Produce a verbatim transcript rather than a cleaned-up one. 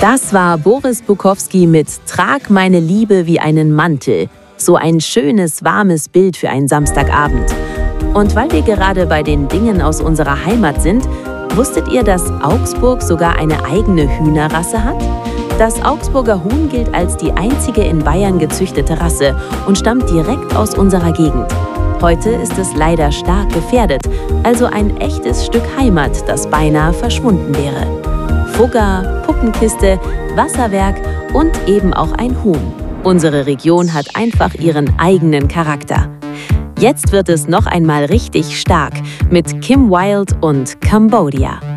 Das war Boris Bukowski mit „Trag meine Liebe wie einen Mantel“. So ein schönes, warmes Bild für einen Samstagabend. Und weil wir gerade bei den Dingen aus unserer Heimat sind, wusstet ihr, dass Augsburg sogar eine eigene Hühnerrasse hat? Das Augsburger Huhn gilt als die einzige in Bayern gezüchtete Rasse und stammt direkt aus unserer Gegend. Heute ist es leider stark gefährdet, also ein echtes Stück Heimat, das beinahe verschwunden wäre. Fugger, Puppenkiste, Wasserwerk und eben auch ein Huhn. Unsere Region hat einfach ihren eigenen Charakter. Jetzt wird es noch einmal richtig stark mit Kim Wilde und Cambodia.